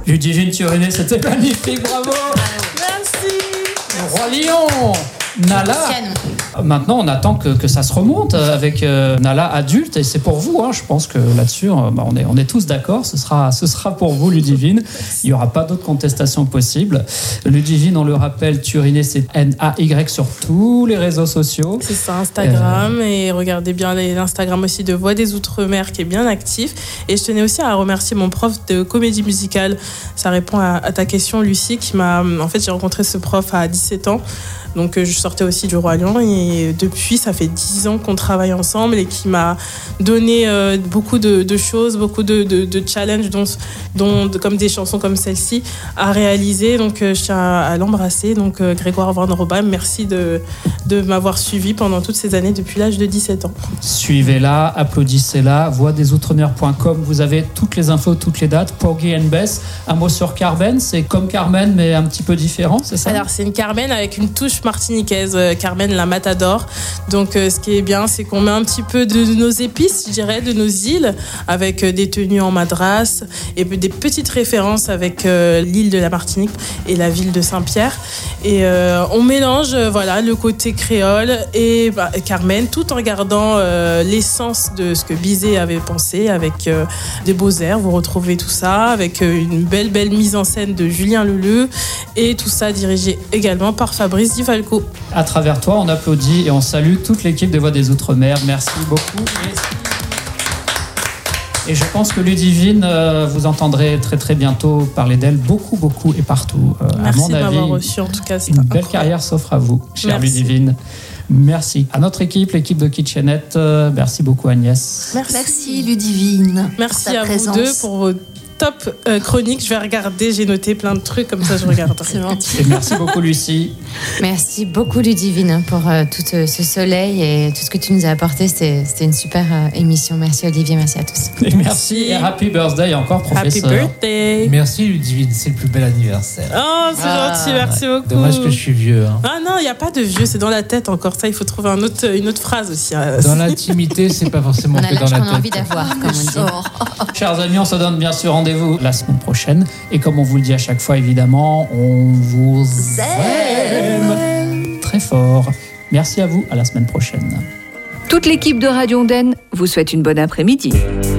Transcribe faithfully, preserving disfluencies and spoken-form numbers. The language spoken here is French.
Ludivine Turinet, c'était magnifique, bravo. Merci. Roi Lion. Nala, maintenant on attend que, que ça se remonte avec euh, Nala adulte et c'est pour vous, hein, je pense que là-dessus euh, bah, on, est, on est tous d'accord, ce sera, ce sera pour vous Ludivine, il n'y aura pas d'autres contestations possibles. Ludivine, on le rappelle, Turinet c'est N A Y sur tous les réseaux sociaux. C'est ça, Instagram, euh... et regardez bien l'Instagram aussi de Voix des Outre-mer qui est bien actif. Et je tenais aussi à remercier mon prof de comédie musicale, ça répond à, à ta question Lucie, qui m'a, en fait j'ai rencontré ce prof à dix-sept ans. Donc je sortais aussi du Roi Lion et depuis ça fait dix ans qu'on travaille ensemble et qui m'a donné euh, beaucoup de, de choses, beaucoup de, de, de challenges, dont, dont, comme des chansons comme celle-ci à réaliser. Donc euh, je tiens à, à l'embrasser. Donc euh, Grégoire Van Robam, merci de, de m'avoir suivi pendant toutes ces années depuis l'âge de dix-sept ans. Suivez-la, applaudissez-la, voix des outre-mer point com, vous avez toutes les infos, toutes les dates. Porgy and Bess, un mot sur Carmen, c'est comme Carmen mais un petit peu différent, c'est ça? Alors c'est une Carmen avec une touche martiniquaise, Carmen la Matador. Donc euh, ce qui est bien, c'est qu'on met un petit peu de, de nos épices, je dirais, de nos îles, avec euh, des tenues en madras et des petites références avec euh, l'île de la Martinique et la ville de Saint-Pierre. Et euh, on mélange euh, voilà, le côté créole et bah, Carmen, tout en gardant euh, l'essence de ce que Bizet avait pensé, avec euh, des beaux airs. Vous retrouvez tout ça avec euh, une belle, belle mise en scène de Julien Leleu et tout ça dirigé également par Fabrice Di Falco. À travers toi, on applaudit et on salue toute l'équipe des Voix des Outre-mer. Merci beaucoup. Et je pense que Ludivine, euh, vous entendrez très très bientôt parler d'elle beaucoup, beaucoup et partout. Euh, Merci à mon de avis, m'avoir reçu, en tout cas. Une incroyable. Belle carrière s'offre à vous, chère Merci. Ludivine. Merci. À notre équipe, l'équipe de Kitchenette, euh, merci beaucoup Agnès. Merci, merci Ludivine. Merci à présence. vous deux pour vos top euh, chronique, je vais regarder, j'ai noté plein de trucs, comme ça je regarde. C'est gentil. Et merci beaucoup Lucie. Merci beaucoup Ludivine pour euh, tout euh, ce soleil et tout ce que tu nous as apporté, c'était, c'était une super euh, émission. Merci Olivier, merci à tous. Et merci et happy birthday encore professeur. Happy birthday. Merci Ludivine, c'est le plus bel anniversaire. Oh c'est ah, gentil, merci ouais. beaucoup. Dommage que je suis vieux. Hein. Ah non, il n'y a pas de vieux, c'est dans la tête encore, ça il faut trouver un autre, une autre phrase aussi. Dans l'intimité, c'est pas forcément que dans la tête. On a envie d'avoir, comme on dit. Chers amis, on se donne bien sûr rendez-vous la semaine prochaine. Et comme on vous le dit à chaque fois, évidemment, on vous aime très fort. Merci à vous, à la semaine prochaine. Toute l'équipe de Radio Ondaine vous souhaite une bonne après-midi.